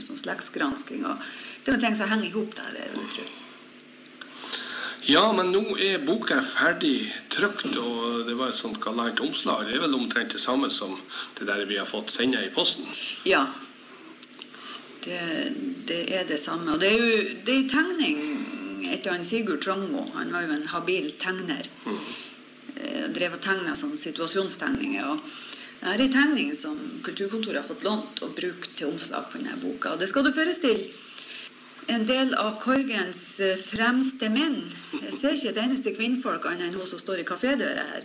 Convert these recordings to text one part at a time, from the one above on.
sånn slektsgransking, og det var ting som henger ihop der, jeg vil tro. Ja, men nå boka ferdig trykt, og det var et sånt galant omslag. Det vel omtrent det samme som det der vi har fått sendet i posten. Ja, det det samme. Og det jo tegning etter han Sigurd Trangmo. Han var jo en habil tegner. Drev og tegnet sånne situasjonstegninger, og det en tegning som Kulturkontoret har fått lånt og brukt til omslag på denne boka. Og det skal du forestille en del av Korgens fremste menn. Jeg ser ikke et eneste kvinnfolk annet enn hun som står i kafédøra her.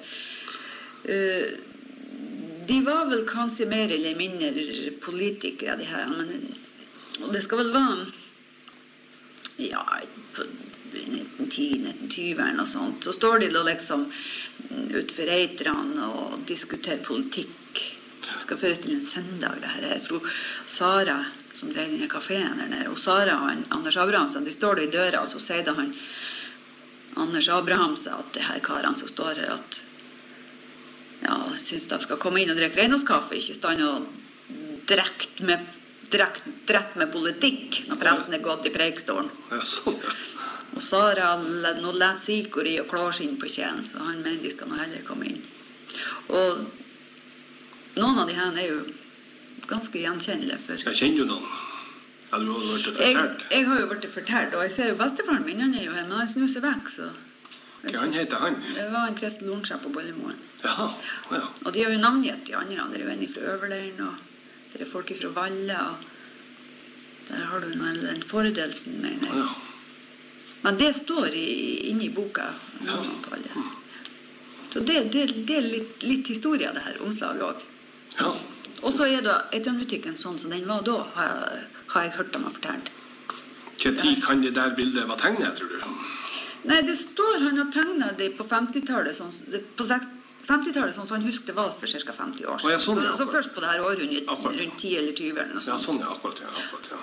De var vel kanskje mer eller mindre politikere, de her, og det skal vel være ja, på 1910-1920 og sånt. Så står de da liksom utenfor Eitrene og diskuterer politikk. Jeg skal forestille en søndag det her for Sara som drev denne kaféen der nede. Og Sara og Anders Abrahamsen, de står da i døra, og så sier da han Anders Abrahamsen at det her karene som står her, at ja, synes de skal komme inn og drikke reinåskaffe, ikke stand og drekt med politikk når presten gått i preikstolen. Ja, sånn, ja. Og Sara nå lett sikor i og klarskinn på kjelen, så han mener de skal nå heller komme inn. Og noen av de her jo ganske gjenkjennelige for... Jeg kjenner jo noen. Ja, du har vært fortalt. Jeg har jo vært fortalt, og jeg ser jo bestefaren min, han jo her, men han snur seg vekk, så... Hva han heter han? Det var en Kristel Lornsjø på Bollemoen. Ja, ja. Og de har jo navngitt de andre. Det jo en fra Øverleiren, og det folk fra Valle, og der har du en foredelsen, mener jeg. Ja. Men det står inne i boka. Ja. Så det litt historie av det her omslaget også. Ja. Og så det Eitrandbutikken sånn som den var da, har jeg hørt dem ha fortalt. Hva tid kan det der bildet være tegnet, tror du? Nei, det står han har tegnet det på 50-tallet, på 50-tallet sånn som han husker det var for ca. 50 år siden. Ja, sånn, ja, så først på det her århundret, rundt 10 eller 20 eller noe sånt. Ja, sånn, ja, akkurat, ja.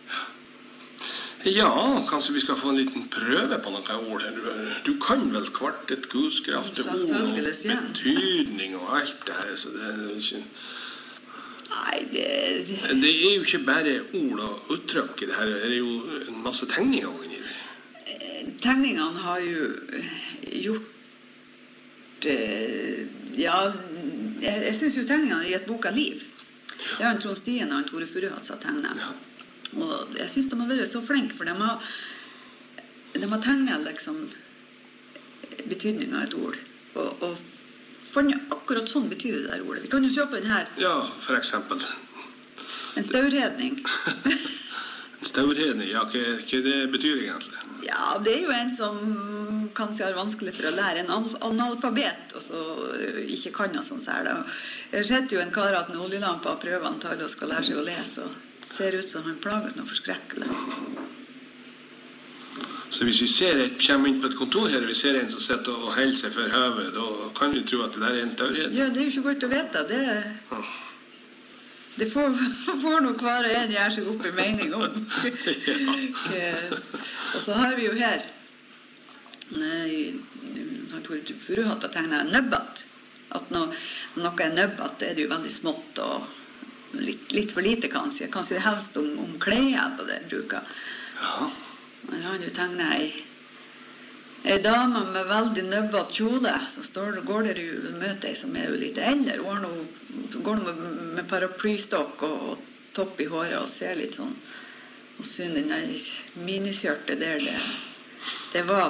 Ja, kanskje vi skal få en liten prøve på noen ord her. Du kan vel kvartet, gudskraft, ord og betydning og alt det her, så det ikke... Nei, det jo ikke bare ord og uttrykk i det her, det jo en masse tegninger inni det. Tegningene har jo gjort ja, jeg synes jo tegningene har gitt boka liv. Det har en Trond Stien og en Tore Furuhatt som tegnet. Ja. Og jeg synes de har vært så flinke, for de har tegnet liksom betydningen av et ord. Og funnet akkurat sånn betyr det der ordet. Vi kan jo se på den her. Ja, for eksempel. En staurredning. En staurredning, ja, hva det betyr egentlig? Ja, det jo en som kanskje har vanskelig for å lære en analfabet, og så ikke kan noe sånt særlig. Jeg har sett jo en kar at en oljelampe prøver antagelig og skal lære seg å lese, og ser ut som han plaget noe forskrekkelig. Så hvis vi kommer inn på et kontor her, og vi ser en som sitter og holder seg for høvet, da kan vi tro at det der en staurredning. Ja, det jo ikke godt å vite. Det får nok hver en gjøre seg opp i mening om. Og så har vi jo her Tore Furuhatt har tegnet en nøbbat. At noe nøbbat, det jo veldig smått og litt for lite kanskje. Kanskje det helst om klær på det bruker. Ja. Men han jo tegnet en dame med veldig nøbbat kjole, så går det jo møte ei som jo litt eldre. Hun går med paraplystokk og topp i håret og ser litt sånn. Og synes den der miniskjørtet der, det var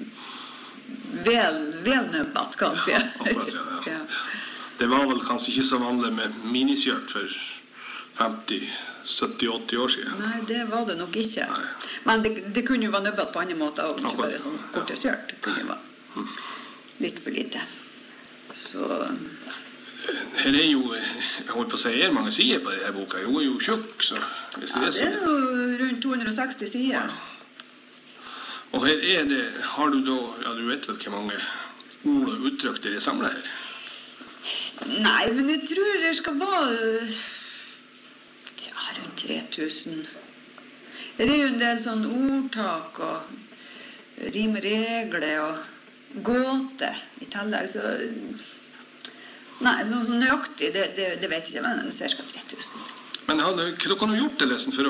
vel nøbbat, kanskje. Ja, akkurat, ja. Det var vel kanskje ikke så vanlig med miniskjørt for 50-70-80 år siden. Nei, det var det nok ikke. Nei. Men det kunne jo være nøbbat på andre måter, og ikke bare sånn korte skjørt. Det kunne jo være litt for lite. Så... Her jo, jeg holdt på å si, mange sider på denne boka. Hun jo tjukk, så... Ja, det jo rundt 260 sider. Ja. Og her det, har du da, ja, du vet vel hvor mange ord og uttrykk dere samler her? Nei, men jeg tror det skal være rundt 3000. Det jo en del sånn ordtak og rimregler og gåte i tillegg, så nei, noe nøyaktig, det vet jeg ikke, men det ser skal 3000. Men hva kan du gjort det, Lesen, for å